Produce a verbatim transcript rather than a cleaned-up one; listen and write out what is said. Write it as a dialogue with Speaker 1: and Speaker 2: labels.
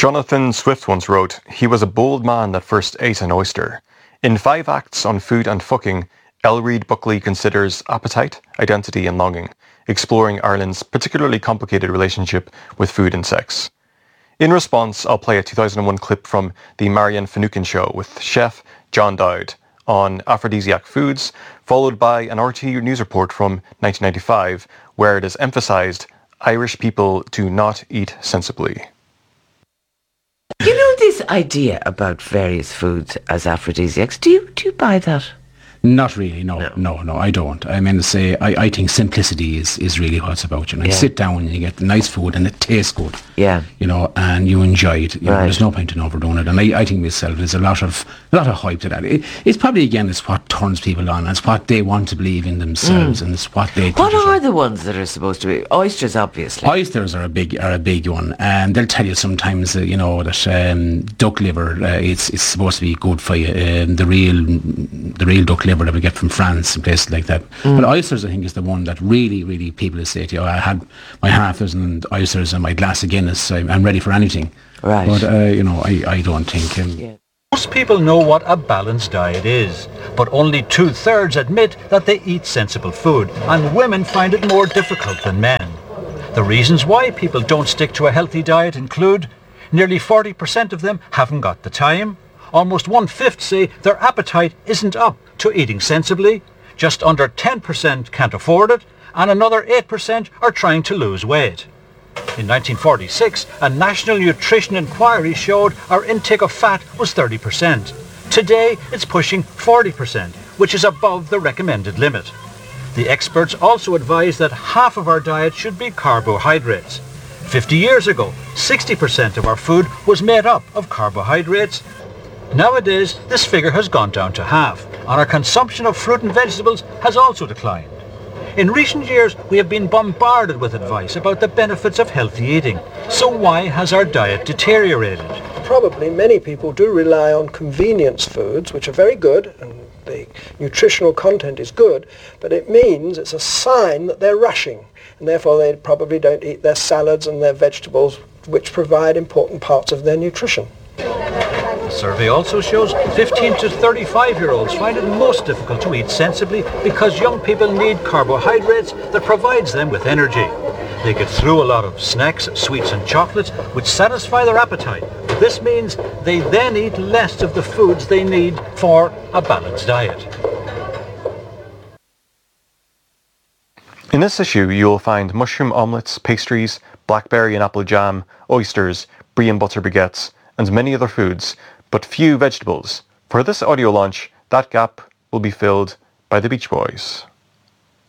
Speaker 1: Jonathan Swift once wrote, "He was a bold man that first ate an oyster." In Five Acts on Food and Fucking, L. Reid Buckley considers appetite, identity and longing, exploring Ireland's particularly complicated relationship with food and sex. In response, I'll play a two thousand one clip from The Marianne Finucane Show with chef John Dowd on aphrodisiac foods, followed by an R T News report from nineteen ninety-five, where it is emphasised Irish people do not eat sensibly.
Speaker 2: You know this idea about various foods as aphrodisiacs, do you, do you buy that?
Speaker 3: Not really, no, no, no, no, I don't. I mean, say, I, I think simplicity is, is really what it's about. You know, yeah. You sit down and you get nice food and it tastes good.
Speaker 2: Yeah.
Speaker 3: You know, and you enjoy it. You
Speaker 2: right.
Speaker 3: know, there's no point in overdoing it. And I, I think myself, there's a lot of a lot of hype to that. It, it's probably, again, it's what turns people on. It's what they want to believe in themselves mm. and it's what they think.
Speaker 2: What are the ones that are supposed to be? Oysters, obviously.
Speaker 3: Oysters are a big are a big one. And they'll tell you sometimes, uh, you know, that um, duck liver, uh, it's, it's supposed to be good for you. Um, the real the real duck liver that we get from France and places like that. Mm. But oysters, I think, is the one that really, really people will say to you, oh, I had my half dozen oysters and my glass of Guinness, I'm, I'm ready for anything.
Speaker 2: Right.
Speaker 3: But, uh, you know, I, I don't think... Um,
Speaker 4: yeah. Most people know what a balanced diet is, but only two-thirds admit that they eat sensible food, and women find it more difficult than men. The reasons why people don't stick to a healthy diet include nearly forty percent of them haven't got the time, almost one-fifth say their appetite isn't up to eating sensibly, just under ten percent can't afford it, and another eight percent are trying to lose weight. In nineteen forty-six, a national nutrition inquiry showed our intake of fat was thirty percent. Today, it's pushing forty percent, which is above the recommended limit. The experts also advise that half of our diet should be carbohydrates. fifty years ago, sixty percent of our food was made up of carbohydrates. Nowadays, this figure has gone down to half, and our consumption of fruit and vegetables has also declined. In recent years, we have been bombarded with advice about the benefits of healthy eating. So why has our diet deteriorated?
Speaker 5: Probably many people do rely on convenience foods, which are very good, and the nutritional content is good, but it means it's a sign that they're rushing, and therefore they probably don't eat their salads and their vegetables, which provide important parts of their nutrition.
Speaker 4: The survey also shows fifteen to thirty-five year olds find it most difficult to eat sensibly because young people need carbohydrates that provides them with energy. They get through a lot of snacks, sweets and chocolates which satisfy their appetite. But this means they then eat less of the foods they need for a balanced diet.
Speaker 1: In this issue, you will find mushroom omelettes, pastries, blackberry and apple jam, oysters, brie and butter baguettes, and many other foods, but few vegetables. For this audio launch, that gap will be filled by the Beach Boys.